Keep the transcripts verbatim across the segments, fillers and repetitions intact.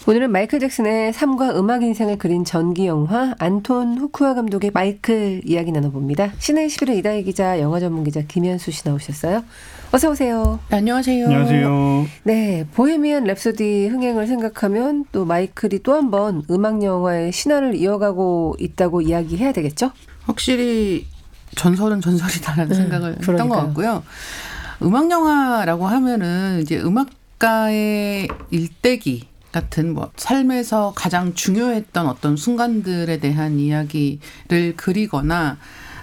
오늘은 마이클 잭슨의 삶과 음악 인생을 그린 전기 영화 안톤 후쿠아 감독의 마이클 이야기 나눠봅니다. 신의 십일의 이다희 기자, 영화 전문 기자 김현수 씨 나오셨어요. 어서 오세요. 네, 안녕하세요. 안녕하세요. 네, 보헤미안 랩소디 흥행을 생각하면 또 마이클이 또 한 번 음악 영화의 신화를 이어가고 있다고 이야기해야 되겠죠? 확실히 전설은 전설이다라는 음, 생각을 그러니까요. 했던 것 같고요. 음악 영화라고 하면은 이제 음악가의 일대기 같은 뭐 삶에서 가장 중요했던 어떤 순간들에 대한 이야기를 그리거나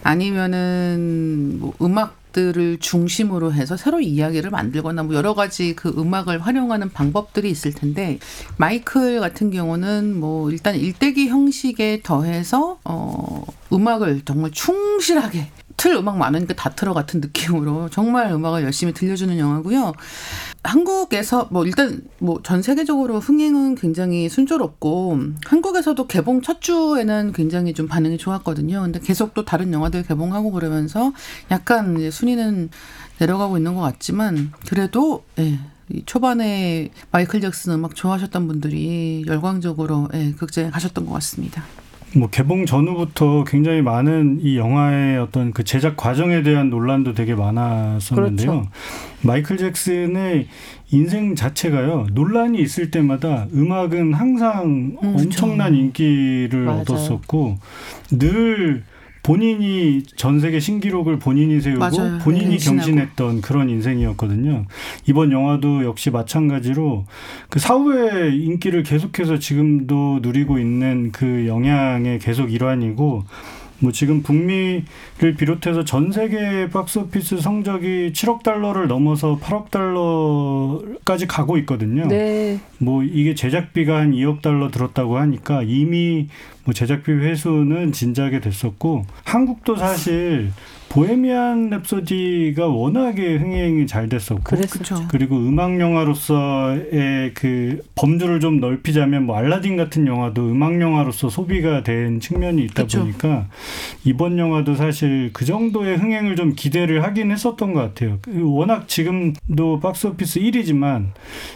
아니면은 뭐 음악들을 중심으로 해서 새로 이야기를 만들거나 뭐 여러 가지 그 음악을 활용하는 방법들이 있을 텐데, 마이클 같은 경우는 뭐 일단 일대기 형식에 더해서 어 음악을 정말 충실하게 틀 음악 많으니까 다 틀어 같은 느낌으로 정말 음악을 열심히 들려주는 영화고요. 한국에서 뭐 일단 뭐 전 세계적으로 흥행은 굉장히 순조롭고 한국에서도 개봉 첫 주에는 굉장히 좀 반응이 좋았거든요. 근데 계속 또 다른 영화들 개봉하고 그러면서 약간 이제 순위는 내려가고 있는 것 같지만 그래도 예. 이 초반에 마이클 잭슨 음악 좋아하셨던 분들이 열광적으로 예, 극장에 가셨던 것 같습니다. 뭐 개봉 전후부터 굉장히 많은 이 영화의 어떤 그 제작 과정에 대한 논란도 되게 많았었는데요. 그렇죠. 마이클 잭슨의 인생 자체가요, 논란이 있을 때마다 음악은 항상 음, 엄청난 그렇죠. 인기를 맞아요. 얻었었고 늘 본인이 전 세계 신기록을 본인이 세우고 맞아요. 본인이 네, 경신했던 그런 인생이었거든요. 이번 영화도 역시 마찬가지로 그 사후의 인기를 계속해서 지금도 누리고 있는 그 영향의 계속 일환이고, 뭐 지금 북미를 비롯해서 전 세계 박스오피스 성적이 칠억 달러를 넘어서 팔억 달러까지 가고 있거든요. 네. 뭐 이게 제작비가 한 이억 달러 들었다고 하니까 이미 뭐 제작비 회수는 진작에 됐었고, 한국도 사실 보헤미안 랩소디가 워낙에 흥행이 잘 됐었고, 그랬었죠. 그리고 음악 영화로서의 그 범주를 좀 넓히자면 뭐 알라딘 같은 영화도 음악 영화로서 소비가 된 측면이 있다 그쵸. 보니까 이번 영화도 사실 그 정도의 흥행을 좀 기대를 하긴 했었던 것 같아요. 워낙 지금도 박스오피스 일 위지만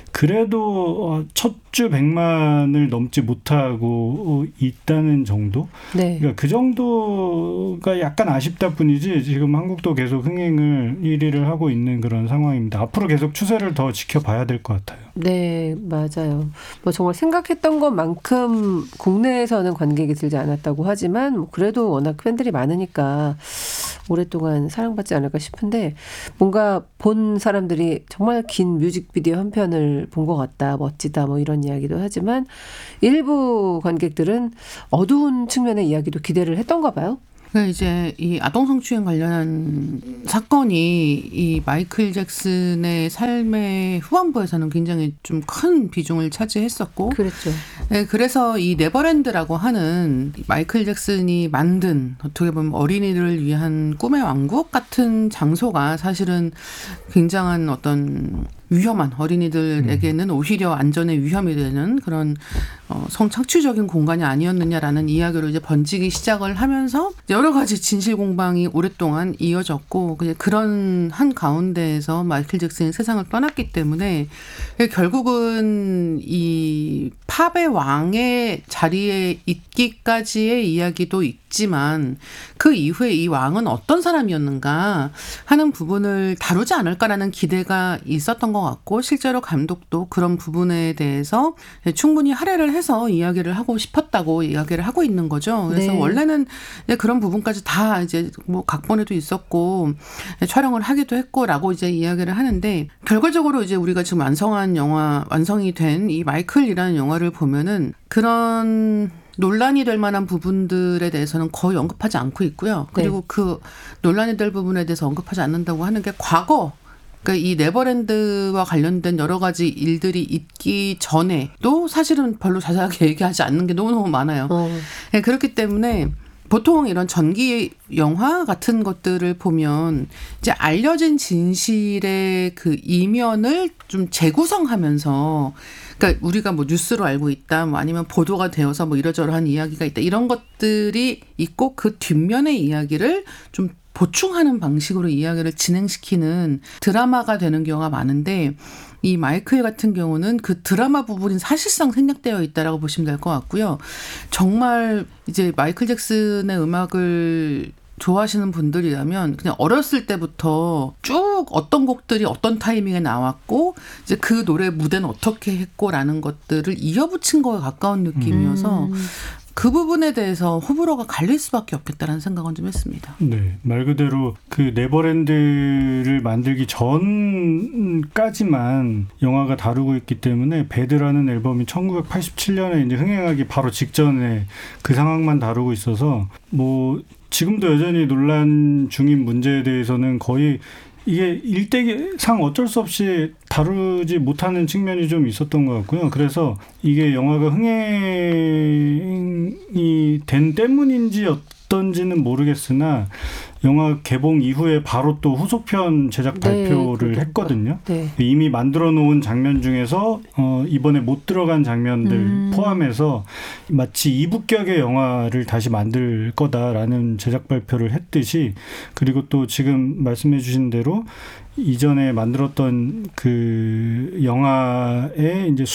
그래도 첫 주 백만을 넘지 못하고 있다는 정도? 네. 그러니까 그 정도가 약간 아쉽다 뿐이지 지금 한국도 계속 흥행을 일 위를 하고 있는 그런 상황입니다. 앞으로 계속 추세를 더 지켜봐야 될 것 같아요. 네, 맞아요. 뭐 정말 생각했던 것만큼 국내에서는 관객이 들지 않았다고 하지만 뭐 그래도 워낙 팬들이 많으니까 오랫동안 사랑받지 않을까 싶은데, 뭔가 본 사람들이 정말 긴 뮤직비디오 한 편을 본 것 같다, 멋지다, 뭐 이런 이야기도 하지만 일부 관객들은 어두운 측면의 이야기도 기대를 했던가 봐요. 그러니까 이제 이 아동 성추행 관련한 사건이 이 마이클 잭슨의 삶의 후반부에서는 굉장히 좀 큰 비중을 차지했었고, 그랬죠. 네, 그래서 이 네버랜드라고 하는 마이클 잭슨이 만든 어떻게 보면 어린이들을 위한 꿈의 왕국 같은 장소가 사실은 굉장한 어떤 위험한, 어린이들에게는 오히려 안전에 위험이 되는 그런 어, 성착취적인 공간이 아니었느냐라는 이야기로 이제 번지기 시작을 하면서 여러 가지 진실 공방이 오랫동안 이어졌고, 그냥 그런 한 가운데에서 마이클 잭슨이 세상을 떠났기 때문에 결국은 이 팝의 왕의 자리에 있기까지의 이야기도 있지만 그 이후에 이 왕은 어떤 사람이었는가 하는 부분을 다루지 않을까라는 기대가 있었던 것 같고, 실제로 감독도 그런 부분에 대해서 충분히 할애를 해서 이야기를 하고 싶었다고 이야기를 하고 있는 거죠. 그래서 네. 원래는 그런 부분까지 다 이제 뭐 각본에도 있었고 촬영을 하기도 했고라고 이제 이야기를 하는데, 결과적으로 이제 우리가 지금 완성한 영화, 완성이 된 이 마이클이라는 영화를 보면은 그런 논란이 될 만한 부분들에 대해서는 거의 언급하지 않고 있고요. 그리고 네. 그 논란이 될 부분에 대해서 언급하지 않는다고 하는 게 과거, 그러니까 이 네버랜드와 관련된 여러 가지 일들이 있기 전에도 사실은 별로 자세하게 얘기하지 않는 게 너무너무 많아요. 어. 네, 그렇기 때문에 보통 이런 전기 영화 같은 것들을 보면 이제 알려진 진실의 그 이면을 좀 재구성하면서, 그러니까 우리가 뭐 뉴스로 알고 있다, 뭐 아니면 보도가 되어서 뭐 이러저러한 이야기가 있다, 이런 것들이 있고 그 뒷면의 이야기를 좀 보충하는 방식으로 이야기를 진행시키는 드라마가 되는 경우가 많은데 이 마이클 같은 경우는 그 드라마 부분이 사실상 생략되어 있다라고 보시면 될 것 같고요. 정말 이제 마이클 잭슨의 음악을 좋아하시는 분들이라면 그냥 어렸을 때부터 쭉 어떤 곡들이 어떤 타이밍에 나왔고 이제 그 노래 무대는 어떻게 했고라는 것들을 이어붙인 거에 가까운 느낌이어서 음. 그 부분에 대해서 호불호가 갈릴 수밖에 없겠다라는 생각은 좀 했습니다. 네, 말 그대로 그 네버랜드를 만들기 전까지만 영화가 다루고 있기 때문에 배드라는 앨범이 천구백팔십칠 년에 이제 흥행하기 바로 직전에 그 상황만 다루고 있어서 뭐 지금도 여전히 논란 중인 문제에 대해서는 거의 이게 일대기상 어쩔 수 없이 다루지 못하는 측면이 좀 있었던 것 같고요. 그래서 이게 영화가 흥행이 된 때문인지 어떤지는 모르겠으나 영화 개봉 이후에 바로 또 후속편 제작 발표를 네, 했거든요. 네. 이미 만들어 놓은 장면 중에서 어, 이번에 못 들어간 장면들 음. 포함해서 마치 이부격의 영화를 다시 만들 거다라는 제작 발표를 했듯이 그리고 또 지금 말씀해 주신 대로 이전에 만들었던 그 영화의 이제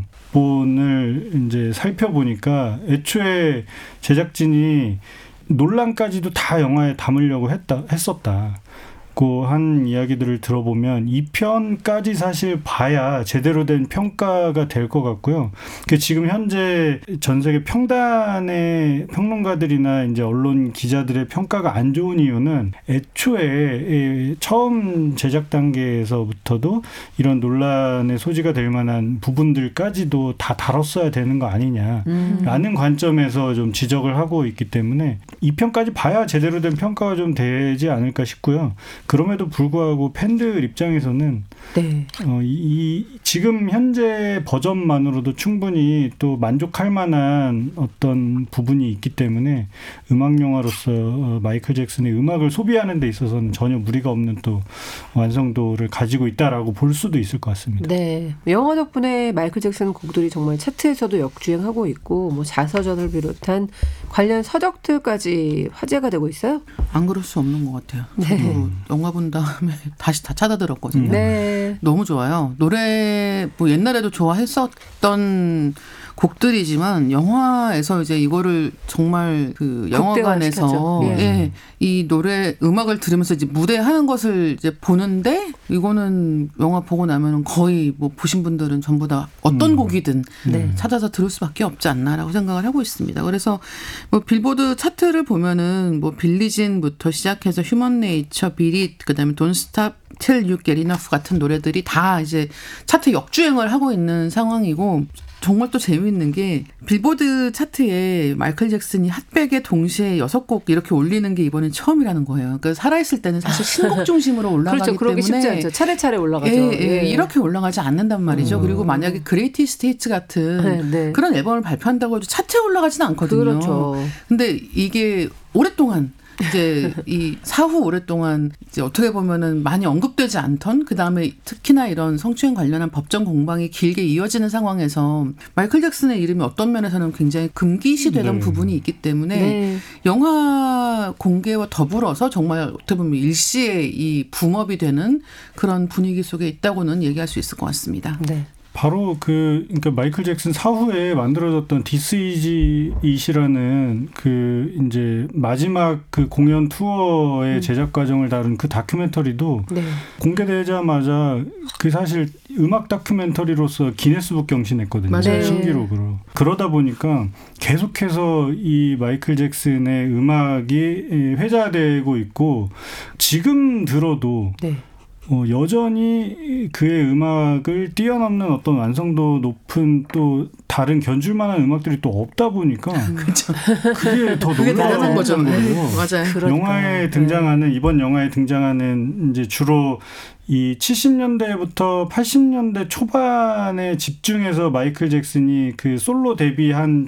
수정본을 이제 살펴보니까 애초에 제작진이 논란까지도 다 영화에 담으려고 했다, 했었다. 고 한 이야기들을 들어보면 이 편까지 사실 봐야 제대로 된 평가가 될 것 같고요. 그 지금 현재 전 세계 평단의 평론가들이나 이제 언론 기자들의 평가가 안 좋은 이유는 애초에 처음 제작 단계에서부터도 이런 논란의 소지가 될 만한 부분들까지도 다 다뤘어야 되는 거 아니냐라는 음. 관점에서 좀 지적을 하고 있기 때문에 이 편까지 봐야 제대로 된 평가가 좀 되지 않을까 싶고요. 그럼에도 불구하고 팬들 입장에서는 네. 어, 이 지금 현재 버전만으로도 충분히 또 만족할 만한 어떤 부분이 있기 때문에 음악 영화로서 어, 마이클 잭슨의 음악을 소비하는 데 있어서는 전혀 무리가 없는 또 완성도를 가지고 있다라고 볼 수도 있을 것 같습니다. 네, 영화 덕분에 마이클 잭슨 곡들이 정말 차트에서도 역주행하고 있고 뭐 자서전을 비롯한 관련 서적들까지 화제가 되고 있어요. 안 그럴 수 없는 것 같아요. 네. 영화 본 다음에 다시 다 찾아 들었거든요. 네. 너무 좋아요. 노래 뭐 옛날에도 좋아했었던 곡들이지만 영화에서 이제 이거를 정말 그 영화관에서 예. 예, 이 노래 음악을 들으면서 이제 무대 하는 것을 이제 보는데 이거는 영화 보고 나면은 거의 뭐 보신 분들은 전부 다 어떤 음. 곡이든 네. 찾아서 들을 수밖에 없지 않나라고 생각을 하고 있습니다. 그래서 뭐 빌보드 차트를 보면은 뭐 빌리진부터 시작해서 휴먼 네이처, 비릿, 그다음에 Don't Stop Till You Get Enough 같은 노래들이 다 이제 차트 역주행을 하고 있는 상황이고. 정말 또 재미있는 게 빌보드 차트에 마이클 잭슨이 핫백에 동시에 여섯 곡 이렇게 올리는 게 이번엔 처음이라는 거예요. 그러니까 살아있을 때는 사실 신곡 중심으로 올라가기 그렇죠. 그러기 때문에 쉽지 않죠. 차례차례 올라가죠. 예, 예, 예. 이렇게 올라가지 않는단 말이죠. 음. 그리고 만약에 그레이티스트 히츠 같은 네, 네. 그런 앨범을 발표한다고 해도 차트에 올라가지는 않거든요. 그렇죠. 근데 이게 오랫동안 이제 이 사후 오랫동안 이제 어떻게 보면은 많이 언급되지 않던 그 다음에 특히나 이런 성추행 관련한 법정 공방이 길게 이어지는 상황에서 마이클 잭슨의 이름이 어떤 면에서는 굉장히 금기시되던 네. 부분이 있기 때문에 네. 영화 공개와 더불어서 정말 어떻게 보면 일시에 이 붐업이 되는 그런 분위기 속에 있다고는 얘기할 수 있을 것 같습니다. 네. 바로 그 그러니까 마이클 잭슨 사후에 만들어졌던 This Is It이라는 그 이제 마지막 그 공연 투어의 음. 제작 과정을 다룬 그 다큐멘터리도 네. 공개되자마자 그 사실 음악 다큐멘터리로서 기네스북 경신했거든요. 맞아요. 신기록으로. 그러다 보니까 계속해서 이 마이클 잭슨의 음악이 회자되고 있고 지금 들어도 네. 어, 여전히 그의 음악을 뛰어넘는 어떤 완성도 높은 또 다른 견줄만한 음악들이 또 없다 보니까 그렇죠. 그게 더 놀라운 거죠. 맞아요. 영화에 등장하는 네. 이번 영화에 등장하는 이제 주로 이 칠십 년대부터 팔십 년대 초반에 집중해서 마이클 잭슨이 그 솔로 데뷔한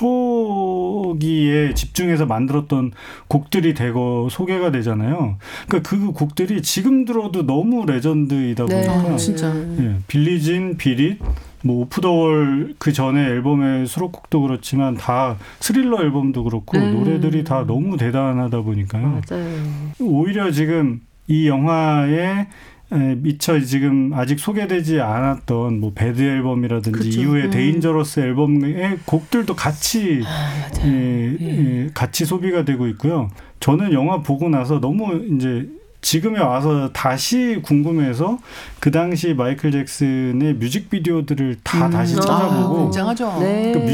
초기에 집중해서 만들었던 곡들이 대거 소개가 되잖아요. 그러니까 그 곡들이 지금 들어도 너무 레전드이다 보니까 네, 진짜. 예, 빌리진, 비릿, 뭐 오프 더 월 그 전에 앨범의 수록곡도 그렇지만 다 스릴러 앨범도 그렇고 음. 노래들이 다 너무 대단하다 보니까요. 맞아요. 오히려 지금 이 영화에 미처 지금 아직 소개되지 않았던 뭐 배드 앨범이라든지 그쵸. 이후에 음. 데인저러스 앨범의 곡들도 같이 아, 예, 맞아요. 예, 같이 소비가 되고 있고요. 저는 영화 보고 나서 너무 이제 지금에 와서 다시 궁금해서 그 당시 마이클 잭슨의 뮤직비디오들을 다 음. 다시 아, 찾아보고 굉장하죠. 네. 그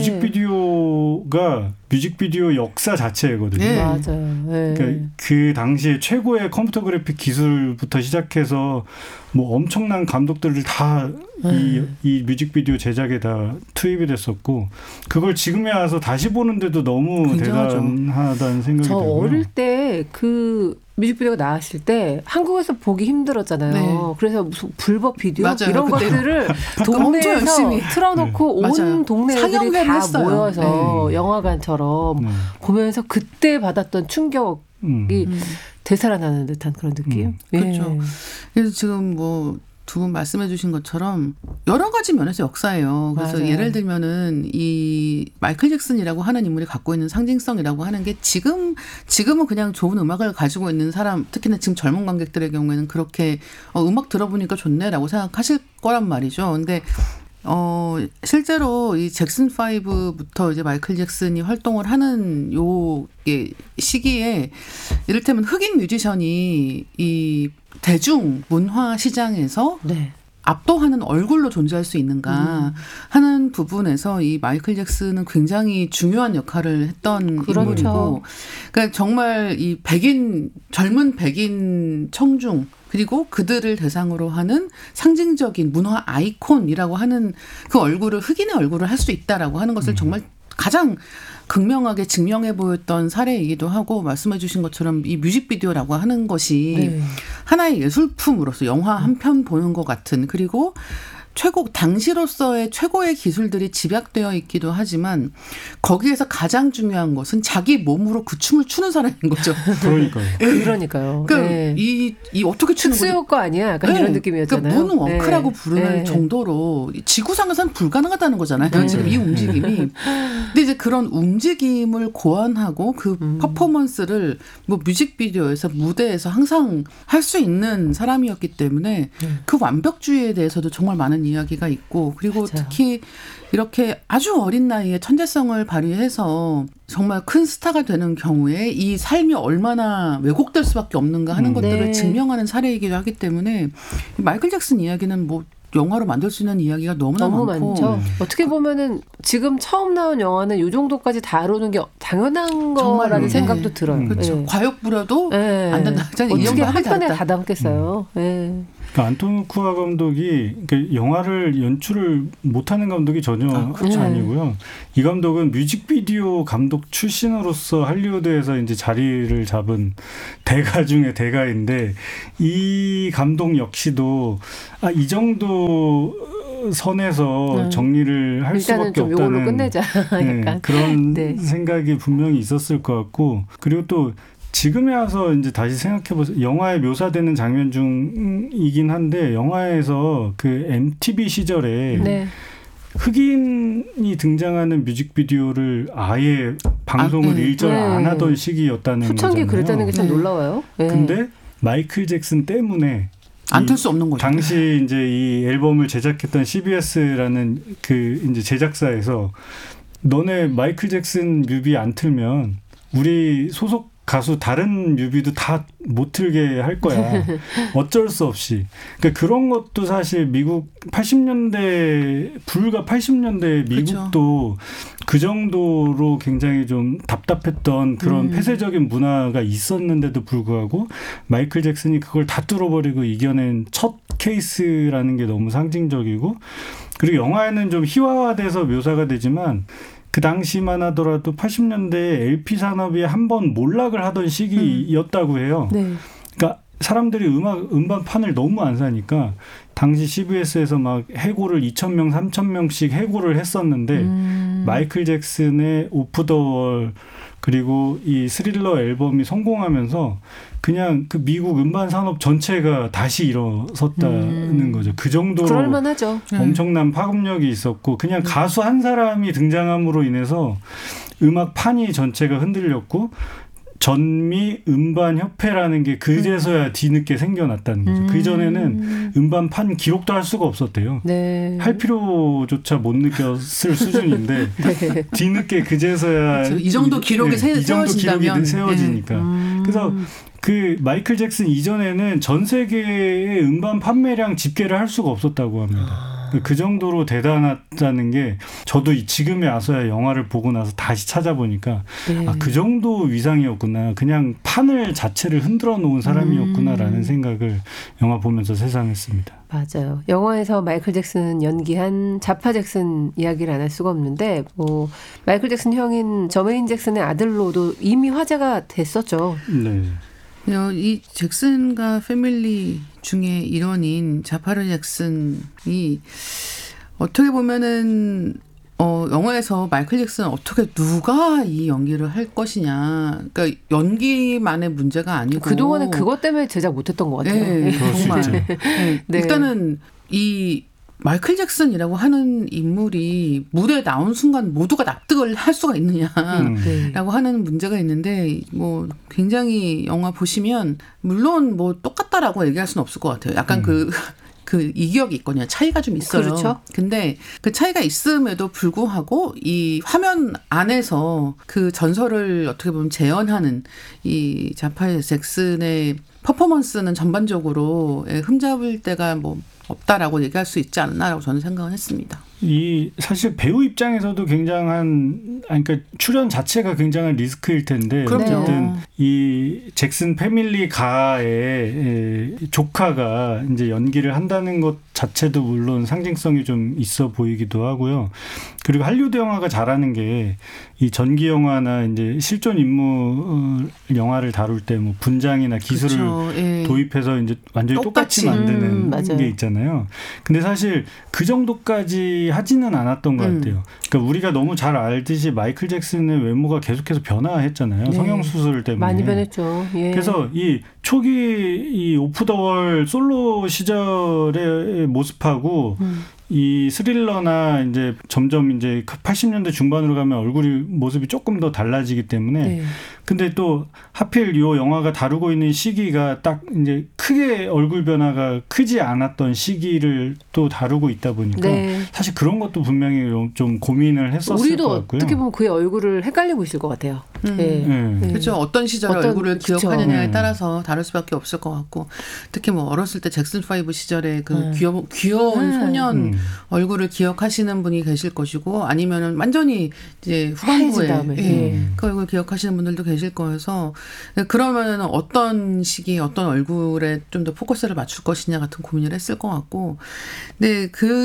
뮤직비디오가 뮤직비디오 역사 자체거든요. 네. 맞아요. 네. 그러니까 그 당시에 최고의 컴퓨터 그래픽 기술부터 시작해서 뭐 엄청난 감독들을 다 이 이 뮤직비디오 제작에 다 투입이 됐었고 그걸 지금에 와서 다시 보는데도 너무 굉장하죠. 대단하다는 생각이 저 들고요. 어릴 때 그 뮤직비디오가 나왔을 때 한국에서 보기 힘들었잖아요. 네. 그래서 무슨 불법 비디오 맞아요. 이런 그때 것들을 엄청 동네에서 열심히. 틀어놓고 네. 온 맞아요. 동네 애들이 상영회를 다 했어요. 모여서 네. 영화관처럼 네. 보면서 그때 받았던 충격이 음. 음. 되살아나는 듯한 그런 느낌. 음. 그렇죠. 예. 그래서 지금 뭐 두 분 말씀해 주신 것처럼 여러 가지 면에서 역사예요. 그래서 맞아요. 예를 들면은 이 마이클 잭슨이라고 하는 인물이 갖고 있는 상징성이라고 하는 게 지금 지금은 그냥 좋은 음악을 가지고 있는 사람, 특히나 지금 젊은 관객들의 경우에는 그렇게 어, 음악 들어보니까 좋네라고 생각하실 거란 말이죠. 근데 어, 실제로 이 잭슨 파이브부터 이제 마이클 잭슨이 활동을 하는 요 예, 시기에 이를테면 흑인 뮤지션이 이 대중 문화 시장에서 네. 압도하는 얼굴로 존재할 수 있는가 음. 하는 부분에서 이 마이클 잭슨은 굉장히 중요한 역할을 했던 그렇죠. 인물이고, 그러니까 정말 이 백인 젊은 백인 청중 그리고 그들을 대상으로 하는 상징적인 문화 아이콘이라고 하는 그 얼굴을 흑인의 얼굴을 할 수 있다라고 하는 것을 음. 정말 가장 극명하게 증명해 보였던 사례이기도 하고, 말씀해 주신 것처럼 이 뮤직비디오라고 하는 것이 네. 하나의 예술품으로서 영화 한 편 보는 것 같은, 그리고 최고 당시로서의 최고의 기술들이 집약되어 있기도 하지만 거기에서 가장 중요한 것은 자기 몸으로 그 춤을 추는 사람인 거죠. 그러니까요. 그러니까요. 그러니까 네. 이, 이 어떻게 추는 거죠? 특수효과 아니야? 약간 이런 느낌이었잖아요. 그러니까 문워크라고 네. 부르는 네. 정도로 지구상에서는 불가능하다는 거잖아요. 네. 지금 이 움직임이. 근데 이제 그런 움직임을 고안하고 그 음. 퍼포먼스를 뭐 뮤직비디오에서 무대에서 항상 할 수 있는 사람이었기 때문에 네. 그 완벽주의에 대해서도 정말 많은 이야기가 있고, 그리고 맞아요. 특히 이렇게 아주 어린 나이에 천재성을 발휘해서 정말 큰 스타가 되는 경우에 이 삶이 얼마나 왜곡될 수밖에 없는가 하는 음. 것들을 네. 증명하는 사례이기도 하기 때문에 마이클 잭슨 이야기는 뭐 영화로 만들 수 있는 이야기가 너무나 너무 많고. 많죠. 네. 어떻게 보면은 지금 처음 나온 영화는 이 정도까지 다루는 게 당연한 정말로. 거라는 네. 생각도 들어요. 그렇죠. 네. 과욕 부려도 네. 안 된다. 이 어떻게 정도 한 하면 편에 잘했다. 다 담겠어요. 네. 그러니까 안토니 쿠아 감독이 그러니까 영화를 연출을 못하는 감독이 전혀 아, 그렇죠. 아니고요. 이 감독은 뮤직비디오 감독 출신으로서 할리우드에서 이제 자리를 잡은 대가 중에 대가인데, 이 감독 역시도 아, 이 정도 선에서 음. 정리를 할 일단은 수밖에 좀 요걸로 없다는 끝내자. 네, 약간. 그런 네. 생각이 분명히 있었을 것 같고, 그리고 또 지금에 와서 이제 다시 생각해보세요. 영화에 묘사되는 장면 중이긴 한데, 영화에서 그 엠티비 시절에 네. 흑인이 등장하는 뮤직비디오를 아예 방송을 아, 네. 일절 안 네. 하던 시기였다는 초창기에 거잖아요. 그랬다는 게 참 네. 놀라워요. 네. 근데 마이클 잭슨 때문에 안 이 틀 수 없는 거죠. 당시 이제 이 앨범을 제작했던 씨비에스라는 그 이제 제작사에서 너네 마이클 잭슨 뮤비 안 틀면 우리 소속 가수 다른 뮤비도 다 못 틀게 할 거야. 어쩔 수 없이. 그러니까 그런 것도 사실 미국 팔십 년대 불과 팔십 년대 미국도 그렇죠. 그 정도로 굉장히 좀 답답했던 그런 음. 폐쇄적인 문화가 있었는데도 불구하고 마이클 잭슨이 그걸 다 뚫어버리고 이겨낸 첫 케이스라는 게 너무 상징적이고, 그리고 영화에는 좀 희화화돼서 묘사가 되지만 그 당시만 하더라도 팔십 년대에 엘피 산업이 한번 몰락을 하던 시기였다고 해요. 네. 그러니까 사람들이 음악 음반판을 너무 안 사니까 당시 씨비에스에서 막 해고를 이천 명, 삼천 명씩 해고를 했었는데 음. 마이클 잭슨의 오프 더 월, 그리고 이 스릴러 앨범이 성공하면서 그냥 그 미국 음반 산업 전체가 다시 일어섰다는 음. 거죠. 그 정도로 그럴만하죠. 엄청난 파급력이 있었고 그냥 가수 한 사람이 등장함으로 인해서 음악 판이 전체가 흔들렸고 전미 음반협회라는 게 그제서야 뒤늦게 생겨났다는 거죠. 음. 그 전에는 음반판 기록도 할 수가 없었대요. 네. 할 필요조차 못 느꼈을 수준인데 네. 뒤늦게 그제서야 그렇죠. 이 정도 기록이 세- 이 정도 기록이 세워진다면. 세워지니까. 음. 그래서 그 마이클 잭슨 이전에는 전 세계의 음반 판매량 집계를 할 수가 없었다고 합니다. 그 정도로 대단하다는 게 저도 이 지금에 와서야 영화를 보고 나서 다시 찾아보니까 네. 아, 그 정도 위상이었구나. 그냥 판을 자체를 흔들어 놓은 사람이었구나라는 음. 생각을 영화 보면서 세상했습니다. 맞아요. 영화에서 마이클 잭슨 연기한 자파 잭슨 이야기를 안 할 수가 없는데 뭐 마이클 잭슨 형인 저메인 잭슨의 아들로도 이미 화제가 됐었죠. 네. 이 잭슨과 패밀리 중에 일원인 자파르 잭슨이 어떻게 보면은 어 영화에서 마이클 잭슨 어떻게 누가 이 연기를 할 것이냐. 그러니까 연기만의 문제가 아니고 그동안에 그것 때문에 제작 못했던 것 같아요. 네, 그럴 수 정말. 있죠. 네. 네. 일단은 이 마이클 잭슨이라고 하는 인물이 무대에 나온 순간 모두가 납득을 할 수가 있느냐. 음. 네. 라고 하는 문제가 있는데 뭐 굉장히 영화 보시면 물론 뭐 똑같다라고 얘기할 수는 없을 것 같아요. 약간 음. 그 그 이격이 있거든요. 차이가 좀 있어요. 그렇죠. 근데 그 차이가 있음에도 불구하고 이 화면 안에서 그 전설을 어떻게 보면 재현하는 이 자파 잭슨의 퍼포먼스는 전반적으로 흠잡을 데가 뭐 없다라고 얘기할 수 있지 않나라고 저는 생각을 했습니다. 이 사실 배우 입장에서도 굉장한 아니 그러니까 출연 자체가 굉장한 리스크일 텐데 그럼요. 어쨌든 이 잭슨 패밀리 가의 조카가 이제 연기를 한다는 것 자체도 물론 상징성이 좀 있어 보이기도 하고요. 그리고 할리우드 영화가 잘하는 게 이 전기 영화나 이제 실존 인물 영화를 다룰 때 뭐 분장이나 기술을 그렇죠. 예. 도입해서 이제 완전히 똑같이, 똑같이. 만드는 음, 맞아요. 게 있잖아요. 근데 사실 그 정도까지 하지는 않았던 것 음. 같아요. 그러니까 우리가 너무 잘 알듯이 마이클 잭슨의 외모가 계속해서 변화했잖아요. 네. 성형 수술 때문에. 많이 변했죠. 예. 그래서 이 초기 이 오프 더 월 솔로 시절의 모습하고 음. 이 스릴러나 이제 점점 이제 팔십 년대 중반으로 가면 얼굴이 모습이 조금 더 달라지기 때문에 네. 근데 또 하필 이 영화가 다루고 있는 시기가 딱 이제 크게 얼굴 변화가 크지 않았던 시기를 또 다루고 있다 보니까 네. 사실 그런 것도 분명히 좀 고민을 했었을 우리도 것 같고요. 어떻게 보면 그의 얼굴을 헷갈리고 있을 것 같아요. 음. 예. 네. 네. 그렇죠. 어떤 시절 어떤- 얼굴을 그쵸. 기억하느냐에 네. 따라서 다를 수밖에 없을 것 같고 특히 뭐 어렸을 때 잭슨 파이브 시절에 그 네. 귀여, 귀여운 네. 소년 음. 얼굴을 기억하시는 분이 계실 것이고 아니면은 완전히 이제 후반부에 하얘진 다음에. 예, 음. 그 얼굴 기억하시는 분들도 계실 거여서 그러면은 어떤 시기에 어떤 얼굴에 좀 더 포커스를 맞출 것이냐 같은 고민을 했을 것 같고 근데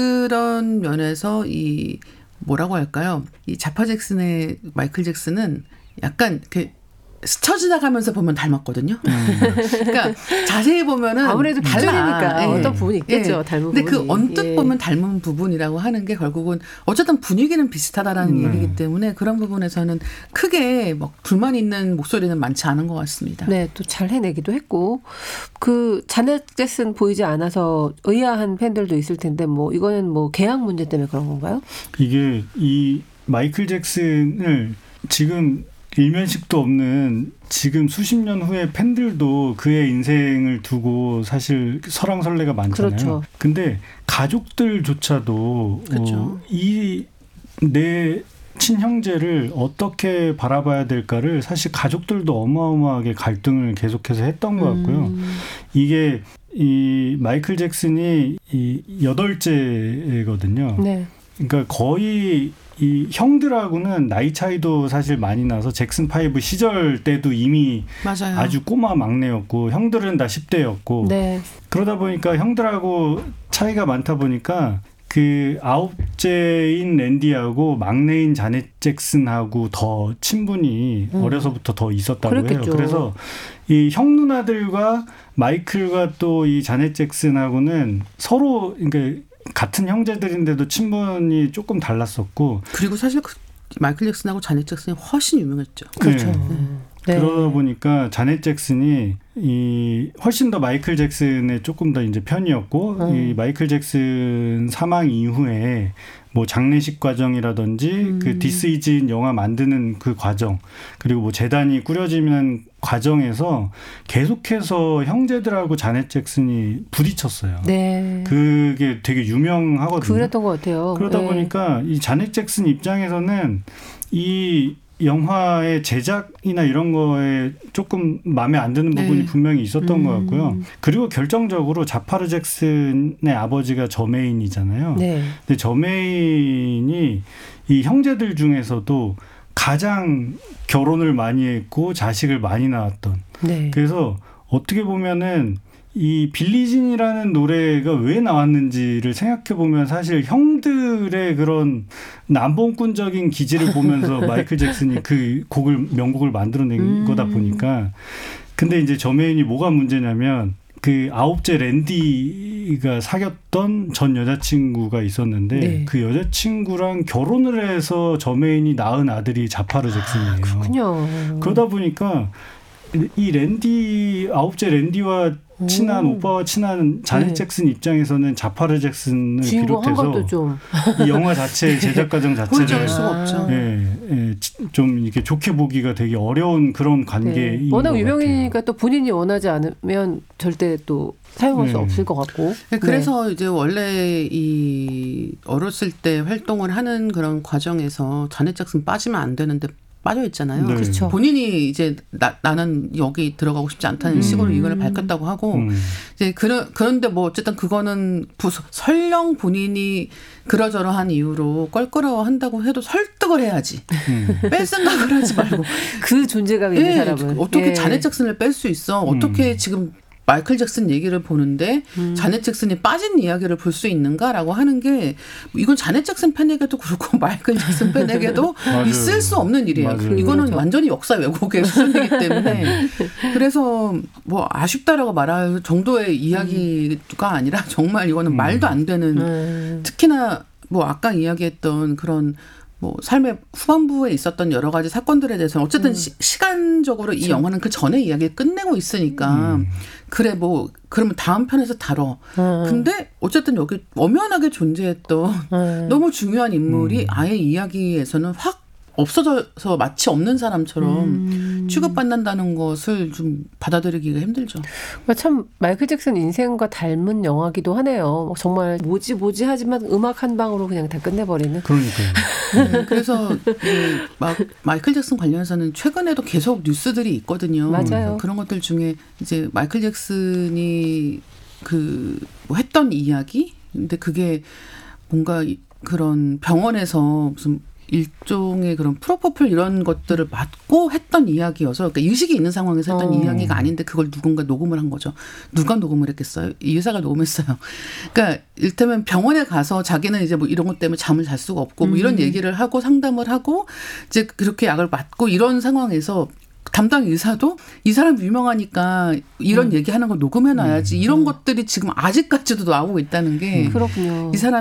그런 면에서 이 뭐라고 할까요? 이 자파 잭슨의 마이클 잭슨은 약간 이렇게 스쳐 지나가면서 보면 닮았거든요. 그러니까 자세히 보면은 아무래도 달라. 비전이니까 예. 어떤 부분이 있겠죠. 예. 닮은 근데 부분이. 그 언뜻 예. 보면 닮은 부분이라고 하는 게 결국은 어쨌든 분위기는 비슷하다라는 음. 얘기이기 때문에 그런 부분에서는 크게 막 불만 있는 목소리는 많지 않은 것 같습니다. 네, 또 잘 해내기도 했고 그 자넷 잭슨 보이지 않아서 의아한 팬들도 있을 텐데 뭐 이거는 뭐 계약 문제 때문에 그런 건가요? 이게 이 마이클 잭슨을 지금 일면식도 없는 지금 수십 년 후에 팬들도 그의 인생을 두고 사실 설왕설래가 많잖아요. 그렇죠. 근데 가족들조차도 그렇죠. 어, 이 내 친형제를 어떻게 바라봐야 될까를 사실 가족들도 어마어마하게 갈등을 계속해서 했던 것 같고요. 음. 이게 이 마이클 잭슨이 이 여덟째거든요. 네. 그러니까 거의 이 형들하고는 나이 차이도 사실 많이 나서 잭슨 파이브 시절 때도 이미 맞아요. 아주 꼬마 막내였고 형들은 다 십 대였고 네. 그러다 보니까 형들하고 차이가 많다 보니까 그 아홉째인 랜디하고 막내인 자넷 잭슨하고 더 친분이 음. 어려서부터 더 있었다고 그랬겠죠. 해요. 그래서 이 형 누나들과 마이클과 또 이 자넷 잭슨하고는 서로 그러니까 같은 형제들인데도 친분이 조금 달랐었고 그리고 사실 그 마이클 잭슨하고 자넷 잭슨이 훨씬 유명했죠. 그렇죠. 네. 네. 그러다 보니까 자넷 잭슨이 이 훨씬 더 마이클 잭슨의 조금 더 이제 편이었고 음. 이 마이클 잭슨 사망 이후에 뭐 장례식 과정이라든지 음. 그 디스 이즈 영화 만드는 그 과정 그리고 뭐 재단이 꾸려지는 과정에서 계속해서 형제들하고 자넷 잭슨이 부딪혔어요. 네. 그게 되게 유명하거든요. 그랬던 것 같아요. 그러다 네. 보니까 이 자넷 잭슨 입장에서는 이 영화의 제작이나 이런 거에 조금 마음에 안 드는 부분이 네. 분명히 있었던 음. 것 같고요. 그리고 결정적으로 자파르 잭슨의 아버지가 저메인이잖아요. 네. 근데 저메인이 이 형제들 중에서도 가장 결혼을 많이 했고 자식을 많이 낳았던. 네. 그래서 어떻게 보면은 이 빌리진이라는 노래가 왜 나왔는지를 생각해 보면 사실 형들의 그런 남봉꾼적인 기질을 보면서 마이클 잭슨이 그 곡을 명곡을 만들어낸 음. 거다 보니까 근데 이제 저메인이 뭐가 문제냐면 그 아홉째 랜디가 사귀었던 전 여자친구가 있었는데 네. 그 여자친구랑 결혼을 해서 저메인이 낳은 아들이 자파르 잭슨이에요. 그렇군요. 그러다 보니까 이 랜디 아홉째 랜디와 친한 오. 오빠와 친한 자넷 네. 잭슨 입장에서는 자파르 잭슨을 주인공 한 비롯해서 것도 좀. 이 영화 자체의 제작 과정 보여줄 자체를 수가 아. 없죠. 예, 예, 좀 이렇게 좋게 보기가 되게 어려운 그런 관계인 네. 워낙 것 유명이니까 같아요. 또 본인이 원하지 않으면 절대 또 사용할 수 네. 없을 것 같고. 그래서 이제 원래 이 어렸을 때 활동을 하는 그런 과정에서 자넷 잭슨 빠지면 안 되는데 빠져 있잖아요. 네. 그렇죠. 본인이 이제 나, 나는 여기 들어가고 싶지 않다는 음. 식으로 의견을 밝혔다고 하고 음. 이제 그런 그런데 뭐 어쨌든 그거는 부, 설령 본인이 그러저러한 이유로 껄끄러워한다고 해도 설득을 해야지. 음. 뺄 생각을 하지 말고. 그 존재감이 있는 예, 사람은 어떻게 예. 자넷 잭슨을 뺄 수 있어? 어떻게 음. 지금 마이클 잭슨 얘기를 보는데 음. 자넷 잭슨이 빠진 이야기를 볼 수 있는가라고 하는 게 이건 자넷 잭슨 팬에게도 그렇고 마이클 잭슨 팬에게도 맞아요. 있을 수 없는 일이에요. 맞아요. 이거는 그렇죠. 완전히 역사 왜곡의 수준이기 때문에 그래서 뭐 아쉽다라고 말할 정도의 이야기가 아니라 정말 이거는 음. 말도 안 되는 음. 특히나 뭐 아까 이야기했던 그런 뭐 삶의 후반부에 있었던 여러 가지 사건들에 대해서는 어쨌든 음. 시, 시간적으로 이 영화는 그 전에 이야기를 끝내고 있으니까 음. 그래 뭐 그러면 다음 편에서 다뤄. 음. 근데 어쨌든 여기 엄연하게 존재했던 음. 너무 중요한 인물이 음. 아예 이야기에서는 확 없어져서 마치 없는 사람처럼 음. 취급받는다는 것을 좀 받아들이기가 힘들죠. 그러니까 참 마이클 잭슨 인생과 닮은 영화기도 하네요. 정말 뭐지 뭐지 하지만 음악 한 방으로 그냥 다 끝내버리는. 그러니까요. 네, 그래서 이 마, 마이클 잭슨 관련해서는 최근에도 계속 뉴스들이 있거든요. 맞아요. 그런 것들 중에 이제 마이클 잭슨이 그 뭐 했던 이야기, 근데 그게 뭔가 이- 그런 병원에서 무슨 일종의 그런 프로포폴 이런 것들을 맞고 했던 이야기여서 그러니까 의식이 있는 상황에서 했던 어. 이야기가 아닌데 그걸 누군가 녹음을 한 거죠. 누가 녹음을 했겠어요? 이 의사가 녹음했어요. 그러니까 일테면 병원에 가서 자기는 이제 뭐 이런 것 때문에 잠을 잘 수가 없고 뭐 이런 음. 얘기를 하고 상담을 하고 이제 그렇게 약을 맞고 이런 상황에서 담당 의사도 이 사람 유명하니까 이런 음. 얘기하는 걸 녹음해놔야지 이런 것들이 지금 아직까지도 나오고 있다는 게 이 그렇군요. 사람